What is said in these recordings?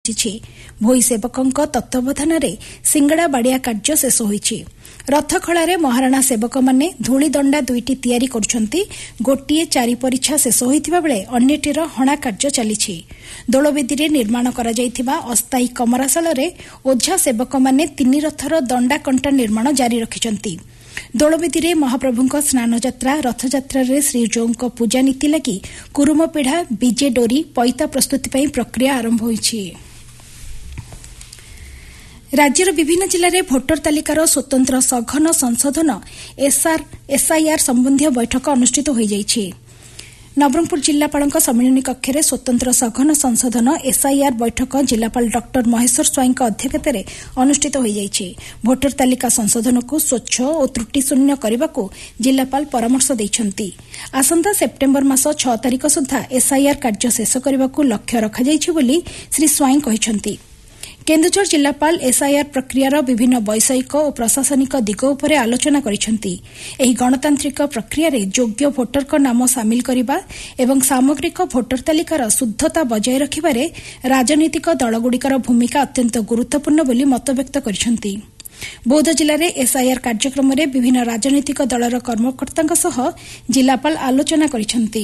भोई सेवकों तत्वावधान सिंगड़ा बाड़िया कार्य शेष होईछि। रथखଳାରେ ମହାରଣା ସେବକମାନେ ଧୂଳିଦଣ୍ଡା ଦୁଇଟି ତିଆରି କରୁଛନ୍ତି। ଗୋଟିଏ ଚାରି ପରିଚ୍ଛା ଶେଷ ହୋଇଥିବା ବେଳେ ଅନ୍ୟଟିର ହଣା କାର୍ଯ୍ୟ ଚାଲିଛି। ଦୋଳବେଦୀରେ ନିର୍ମାଣ କରାଯାଇଥିବା ଅସ୍ଥାୟୀ କମରାଶାଳରେ ଓଝା ସେବକମାନେ ତିନି ରଥର ଦଣ୍ଡା କଣ୍ଟା ନିର୍ମାଣ ଜାରି ରଖିଛନ୍ତି। ଦୋଳବେଦୀରେ ମହାପ୍ରଭୁଙ୍କ ସ୍ନାନଯାତ୍ରା ରଥଯାତ୍ରାରେ ଶ୍ରୀଜୀଉଙ୍କ ପୂଜା ନୀତି ଲାଗି କୁରୁମ ପିଢ଼ା ବିଜେ ଡୋରି ପଇତା ପ୍ରସ୍ତୁତି ପାଇଁ ପ୍ରକ୍ରିୟା ଆରମ୍ଭ ହୋଇଛି। राज्यर विभिन्न जिले में भोटर तालिकार स्वतंत्र सघन संशोधन एसआईआर संबंधी बैठक अनुष्ठित हो जाइछि। नवरंगपुर जिलापाल सम्मिलनी कक्ष में स्वतंत्र सघन संशोधन एसआईआर बैठक जिलापाल डॉक्टर महेश्वर स्वाई अध्यक्षतार अनुष्ठित हो जाइछि। भोटर तालिका संशोधन को स्वच्छ और त्रुटिशून्य करने को जिलापाल परामर्श देइछन्ति। आसंता सेप्टेम्बर मास 6 तारिख सुधा एसआईआर कार्य शेष करने को लक्ष्य रखाଯାଇଛି बोली श्री स्वाई कहिछन्ति। केन्दुझर जिलापाल एसआईआर प्रक्रियार विभिन्न वैषयिक और प्रशासनिक दिग उपर आलोचना करिसेंति। एही गणतांत्रिक प्रक्रिया रे योग्य भोटर नाम सामिल करने एवं सामग्रिक भोटर तालिकार शुद्धता बजाय रखिबारे राजनीतिक दलगुड़िकर भूमिका अत्यंत गुरुत्वपूर्ण बोली मतव्यक्त करिसेंति। बौद्ध जिले में एसआईआर कार्यक्रम में विभिन्न राजनीतिक दलर कर्मकर्तांक सह जिलापाल आलोचना करिसेंति।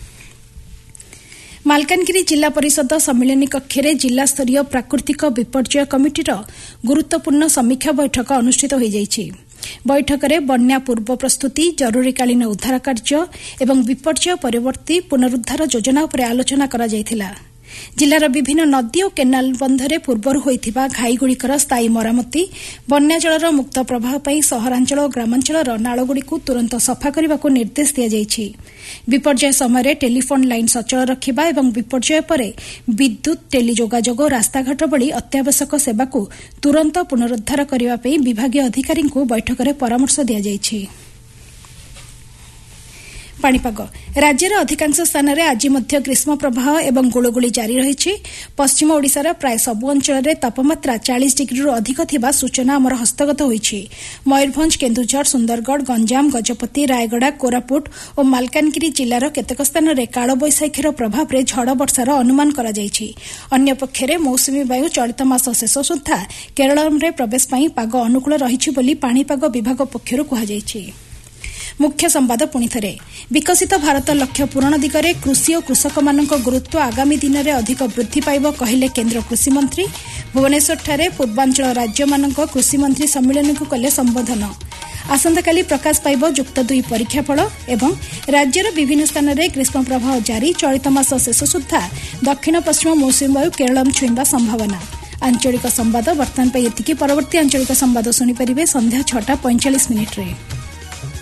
मालकानगिरी जिला परिषद सम्मिलनी कक्ष में जिला स्तरीय प्राकृतिक विपर्यय कमिटीर गुरुत्वपूर्ण समीक्षा बैठक अनुष्ठित हो जाइछि। बैठक में बन्या पूर्व प्रस्तुति जरूरीकालीन उद्धार कार्य एवं विपर्यय परवर्ती पुनरुद्धार योजना उपर आलोचना करा जायथिला। जिलार विभिन्न नदी और केनाल बंधरे पूर्वर होइथिबा घाईगुड़िकर स्थायी मरामती बन्या जलर मुक्त प्रवाह पर सहरांचल और ग्रामांचल नालगुड़िक तुरंत सफा करने को निर्देश दिया जायछि। विपर्यय समय टेलीफोन लाइन सचल रखिबा एवं विपर्यय पर विद्युत टेलीजोगाजोग और रास्ताघाट भली अत्यावश्यक सेवा को तुरंत पुनरुद्धार करने पर विभागीय अधिकारी को बैठक में परामर्श दिया जायछि। पाणीपाग राज्यर अधिकांश स्थान में आज मध्य ग्रीष्म प्रवाह एवं गुळुगुळी जारी रही। पश्चिम ओडिशार प्राय सबु अंचल में तापमात्रा 40 डिग्री अधिक थिबा सूचना आमर हस्तगत होईछि। मयूरभंज केन्दुझर सुंदरगढ़ गंजाम गजपति रायगड़ा कोरापुट और मालकानगिरी जिलार केतेक स्थान में कालबैशाखीर प्रभाव में झड़ वर्षार अनुमान करा जायछि। अन्य पक्षरे मौसुमी वायु चलित मास शेष सुधा केरल में प्रवेश पाई पाग अनुकूल रहिछि बोली पाणीपाग विभाग पक्षरु कुहाଯାଇଛି। मुख्य संवाद पुणी थे विकसित भारत लक्ष्य पूरण दिगरे कृषि और कृषक मानक गुरुत्व आगामी दिन में अधिक वृद्धि पाइब कहले केन्द्र कृषि मंत्री। भुवनेश्वर पूर्वांचल राज्य मानक कृषि मंत्री सम्मिलन को कले संबोधन। आसंताकाली प्रकाश पाइब युक्त 2 परीक्षाफल एवं राज्यर विभिन्न स्थान में ग्रीष्म प्रवाह जारी चलित मास शेष सुधा दक्षिण पश्चिम मौसुमी वायु केरल छुईवा संभावना। आंचलिक संवाद वर्तमान एतिकी। परवर्ती आंचलिक संवाद शुणिपारे संध्या 6:45 रे।